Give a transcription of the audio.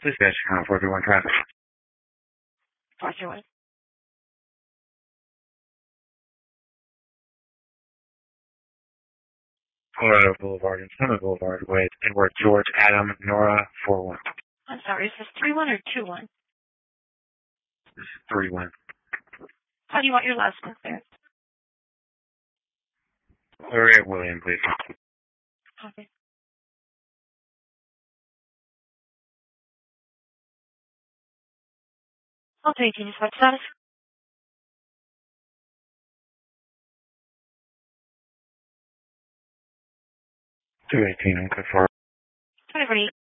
Please dash account 431 traffic. 431. Colorado Boulevard and Summit Boulevard with Edward George Adam Nora 41. I'm sorry, is this 31 or 21? This is 31. How do you want your last one there? Gloria William, please. Okay. I'll take you. What status? 218 on code 4. 24.